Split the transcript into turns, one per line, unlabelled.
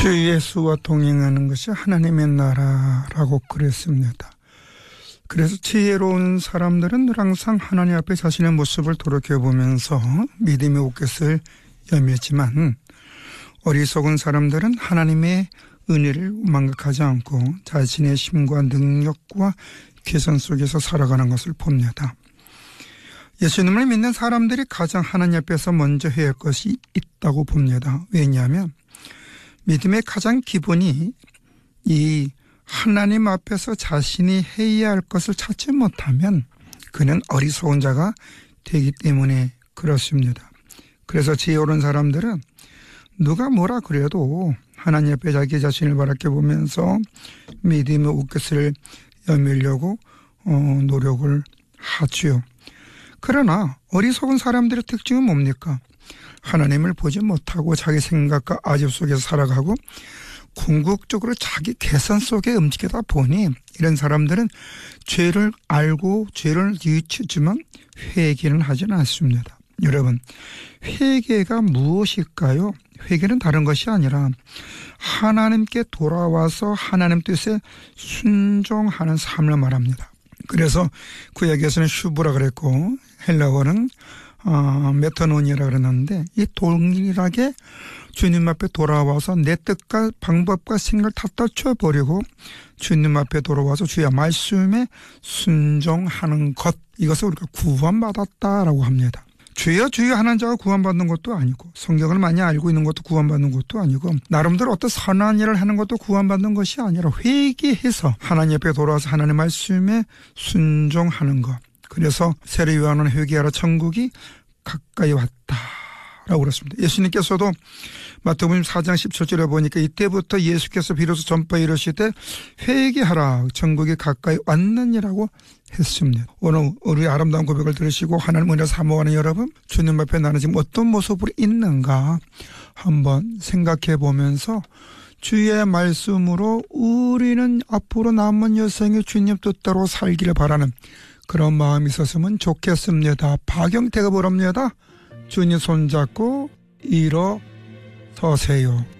주 예수와 동행하는 것이 하나님의 나라라고 그랬습니다. 그래서 지혜로운 사람들은 늘 항상 하나님 앞에 자신의 모습을 돌이켜보면서 믿음의 옷깃을 여미지만, 어리석은 사람들은 하나님의 은혜를 망각하지 않고 자신의 힘과 능력과 계산 속에서 살아가는 것을 봅니다. 예수님을 믿는 사람들이 가장 하나님 앞에서 먼저 해야 할 것이 있다고 봅니다. 왜냐하면 믿음의 가장 기본이 이 하나님 앞에서 자신이 해야 할 것을 찾지 못하면 그는 어리석은 자가 되기 때문에 그렇습니다. 그래서 지혜로운 사람들은 누가 뭐라 그래도 하나님 앞에 자기 자신을 바라게 보면서 믿음의 옷깃을 여미려고 노력을 하지요. 그러나 어리석은 사람들의 특징은 뭡니까? 하나님을 보지 못하고 자기 생각과 아집 속에서 살아가고 궁극적으로 자기 계산 속에 움직이다 보니 이런 사람들은 죄를 알고 죄를 뉘우치지만 회개는 하지는 않습니다. 여러분, 회개가 무엇일까요? 회개는 다른 것이 아니라 하나님께 돌아와서 하나님 뜻에 순종하는 삶을 말합니다. 그래서 구약에서는 슈브라 그랬고 헬라어는 메타노니라 그랬는데, 이 동일하게 주님 앞에 돌아와서 내 뜻과 방법과 생각을 다 떨쳐버리고 주님 앞에 돌아와서 주의 말씀에 순종하는 것, 이것을 우리가 구원받았다라고 합니다. 주여 주여 하는 자가 구원받는 것도 아니고, 성경을 많이 알고 있는 것도 구원받는 것도 아니고, 나름대로 어떤 선한 일을 하는 것도 구원받는 것이 아니라 회개해서 하나님 앞에 돌아와서 하나님의 말씀에 순종하는 것. 그래서 세례 요한은 회개하라 천국이 가까이 왔다라고 그랬습니다. 예수님께서도 마태복음 4장 17절에 보니까 이때부터 예수께서 비로소 전파에 이르시되 회개하라 천국이 가까이 왔느니라고 했습니다. 오늘 우리 아름다운 고백을 들으시고 하나님 은혜 사모하는 여러분, 주님 앞에 나는 지금 어떤 모습으로 있는가 한번 생각해 보면서 주의 말씀으로 우리는 앞으로 남은 여생의 주님 뜻대로 살기를 바라는 그런 마음이 있었으면 좋겠습니다. 박영태가 부릅니다. 주님 손잡고 일어서세요.